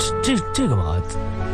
这个嘛，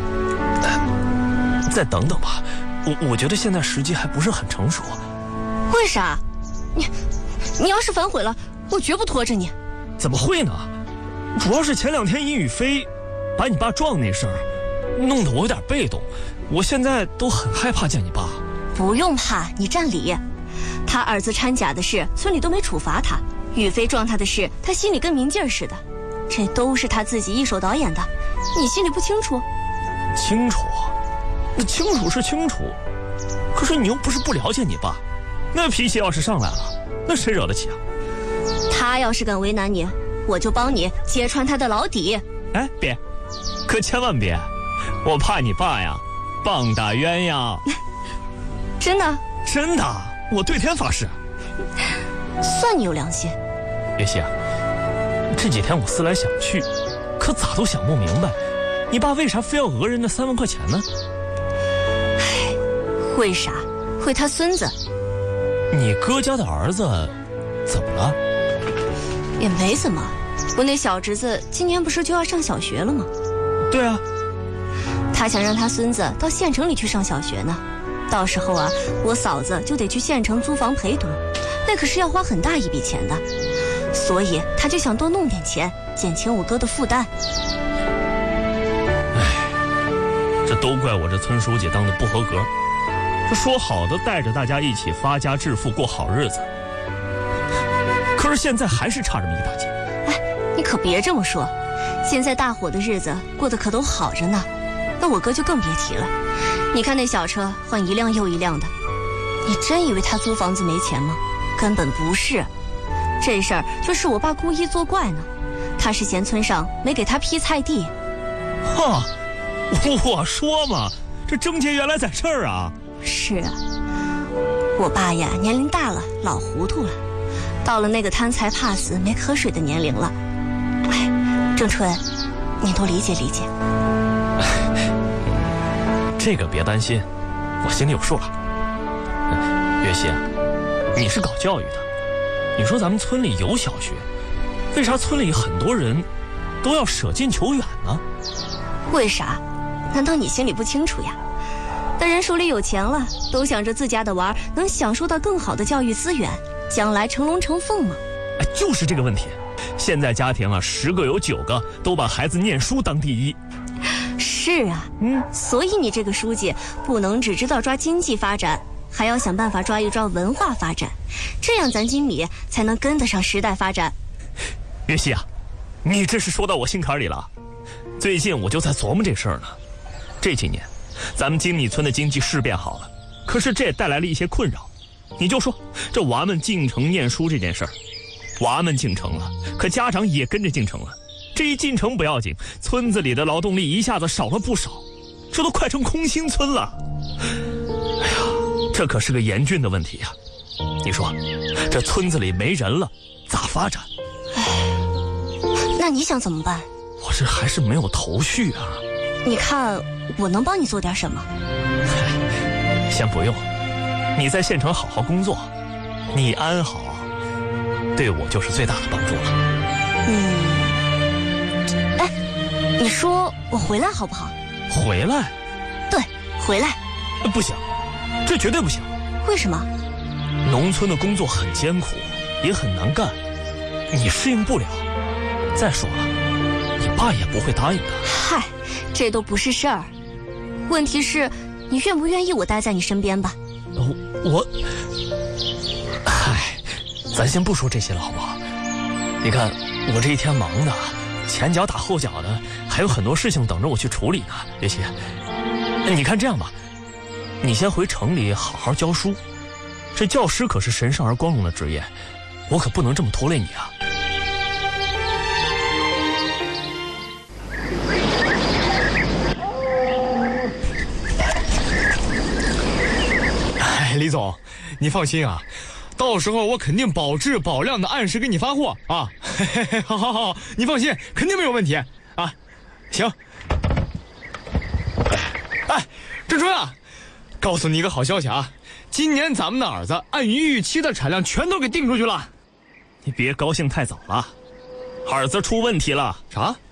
再等等吧。我觉得现在时机还不是很成熟。 为啥？你要是反悔了，我绝不拖着你。 怎么会呢？主要是前2天尹宇飞把你爸撞那事儿，弄得我有点被动。我现在都很害怕见你爸。 不用怕，你占理。他儿子掺假的事，村里都没处罚他；宇飞撞他的事，他心里跟明镜似的。这都是他自己一手导演的，你心里不清楚？ 清楚，那清楚是清楚，可是你又不是不了解你爸，那脾气要是上来了，那谁惹得起啊？ 他要是敢为难你，我就帮你揭穿他的老底。 哎，别，可千万别，我怕你爸呀，棒打鸳鸯。 真的？ 真的，我对天发誓。 算你有良心。 月溪啊，这几天我思来想去，可咋都想不明白，你爸为啥非要讹人那3万块钱呢？ 唉，会啥？会他孙子。 你哥家的儿子怎么了？ 也没怎么，我那小侄子今年不是就要上小学了吗？ 对啊， 他想让他孙子到县城里去上小学呢。到时候啊，我嫂子就得去县城租房陪读，那可是要花很大一笔钱的，所以他就想多弄点钱，减轻我哥的负担。 哎，这都怪我这村书记当的不合格，这说好的带着大家一起发家致富过好日子，可是现在还是差这么一大截。 哎，你可别这么说，现在大伙的日子过得可都好着呢，那我哥就更别提了。你看那小车换一辆又一辆的，你真以为他租房子没钱吗？根本不是，这事儿就是我爸故意作怪呢。他是嫌村上没给他批菜地。 哈，我说嘛，这症结原来在这儿啊。 是啊，我爸呀年龄大了，老糊涂了，到了那个贪财怕死没瞌睡的年龄了。哎，郑春，你多理解理解。 这个别担心，我心里有数了。月溪，你是搞教育的，你说咱们村里有小学，为啥村里很多人都要舍近求远呢？ 为啥？难道你心里不清楚呀？等人手里有钱了，都想着自家的娃儿能享受到更好的教育资源，将来成龙成凤吗？ 哎，就是这个问题。现在家庭啊，10个有9个都把孩子念书当第一。 是啊，所以你这个书记不能只知道抓经济发展，还要想办法抓一抓文化发展，这样咱金米才能跟得上时代发展。 月溪啊，你这是说到我心坎里了。最近我就在琢磨这事儿呢。这几年，咱们金米村的经济是变好了，可是这也带来了一些困扰。你就说这娃们进城念书这件事儿，娃们进城了，可家长也跟着进城了。这一进城不要紧，村子里的劳动力一下子少了不少，这都快成空心村了。哎呀，这可是个严峻的问题呀！你说，这村子里没人了，咋发展？ 哎，那你想怎么办？ 我这还是没有头绪啊。 你看我能帮你做点什么？ 先不用，你在县城好好工作，你安好，对我就是最大的帮助了。 哎，你说我回来好不好？ 回来？ 对，回来。 不行，这绝对不行。 为什么？ 农村的工作很艰苦，也很难干，你适应不了。再说了，你爸也不会答应的。 嗨，这都不是事儿。问题是，你愿不愿意我待在你身边吧？ 嗨，咱先不说这些了，好不好？你看我这一天忙的，前脚打后脚的，还有很多事情等着我去处理呢。月溪，你看这样吧，你先回城里好好教书，这教师可是神圣而光荣的职业，我可不能这么拖累你啊。 哎，李总，你放心啊，到时候我肯定保质保量的按时给你发货啊！嘿嘿嘿，好，你放心，肯定没有问题啊！行。哎，郑春啊，告诉你一个好消息啊，今年咱们的饵子按预期的产量全都给订出去了。 你别高兴太早了，饵子出问题了。 啥？